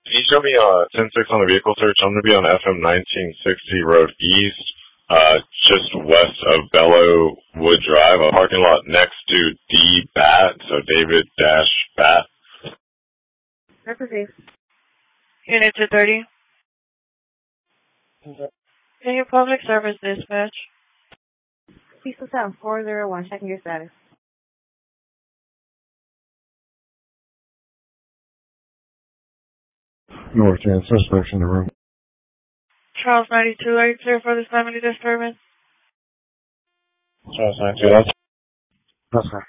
Can you show me 10-6 on the vehicle search? I'm going to be on FM 1960 Road East, just west of Bellowwood Drive, a parking lot next to D-Bat, so David-Bat. Representative. Unit 230. Can you public service dispatch? Please 401, checking your status. North End, suspects in the room. Charles 92, are you clear for this family disturbance? Charles 92, That's right.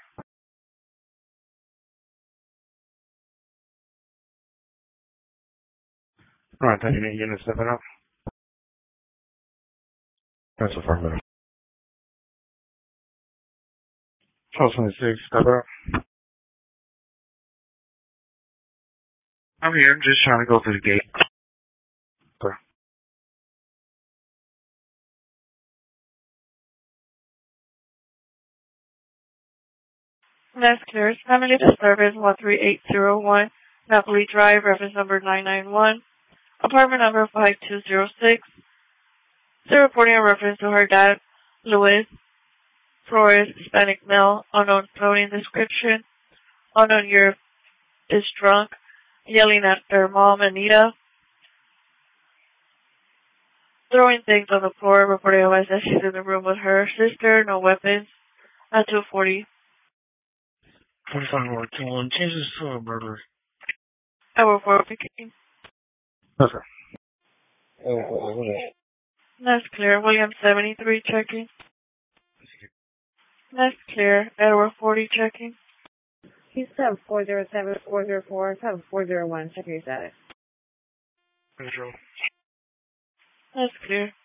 All right, then you need unit stepping up. That's affirmative. Charles 26, step up. I'm here, just trying to go through the gate. Sir. That's clear. Family disturbance 13801, Napoli Drive, reference number 991, apartment number 5206. They're reporting a reference to her dad, Luis Flores, Hispanic male, unknown clothing description, unknown year, is drunk, yelling at their mom, Anita, throwing things on the floor, reporting otherwise that she's in the room with her sister, no weapons, at 2:40. 45 or 21, changes to a burglary. Hour 4 picking. That's right. That's clear. William 73 checking. That's clear. Edward 40 checking. Please 407, 404, 401, checking your status. Control. That's clear.